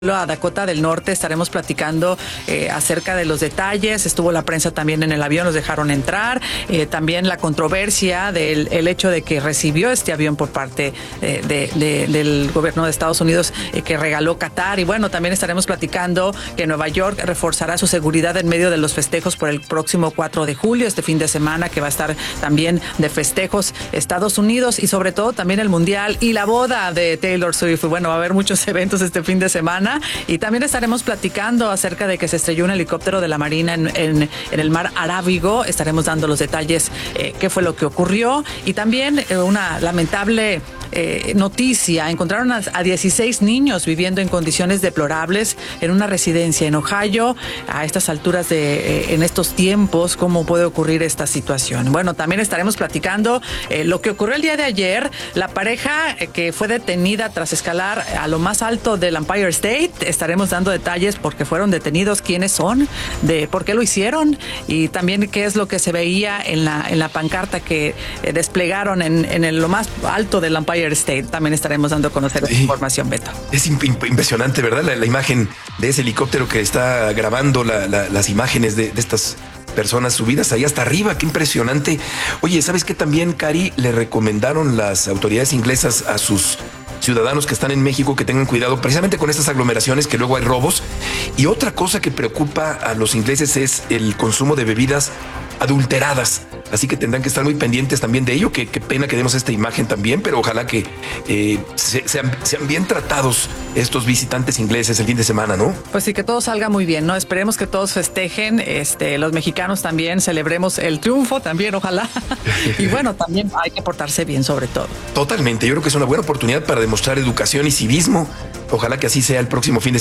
A Dakota del Norte estaremos platicando acerca de los detalles. Estuvo la prensa también en el avión, los dejaron entrar. También la controversia del hecho de que recibió este avión por parte del gobierno de Estados Unidos que regaló Qatar. Y bueno, también estaremos platicando que Nueva York reforzará su seguridad en medio de los festejos por el próximo 4 de julio, este fin de semana que va a estar también de festejos Estados Unidos y sobre todo también el Mundial y la boda de Taylor Swift. Bueno, va a haber muchos eventos este fin de semana. Y también estaremos platicando acerca de que se estrelló un helicóptero de la Marina en el mar Arábigo. Estaremos dando los detalles, qué fue lo que ocurrió. Y también una lamentable noticia. Encontraron a 16 niños viviendo en condiciones deplorables en una residencia en Ohio. A estas alturas en estos tiempos, ¿cómo puede ocurrir esta situación? Bueno, también estaremos platicando lo que ocurrió el día de ayer. La pareja que fue detenida tras escalar a lo más alto del Empire State. Estaremos dando detalles porque fueron detenidos, quiénes son, de por qué lo hicieron y también qué es lo que se veía en la pancarta que desplegaron en lo más alto del Empire State. También estaremos dando a conocer esa información, Beto. Es impresionante, ¿verdad? La imagen de ese helicóptero que está grabando las imágenes de estas personas subidas ahí hasta arriba. Qué impresionante. Oye, ¿sabes qué también, Cari? Le recomendaron las autoridades inglesas a sus ciudadanos que están en México que tengan cuidado precisamente con estas aglomeraciones, que luego hay robos. Y otra cosa que preocupa a los ingleses es el consumo de bebidas adulteradas. Así que tendrán que estar muy pendientes también de ello. Qué pena que demos esta imagen también, pero ojalá que sean bien tratados estos visitantes ingleses el fin de semana, ¿no? Pues sí, que todo salga muy bien, ¿no? Esperemos que todos festejen, los mexicanos también celebremos el triunfo también, ojalá. Y bueno, también hay que portarse bien sobre todo. Totalmente, yo creo que es una buena oportunidad para demostrar educación y civismo. Ojalá que así sea el próximo fin de semana.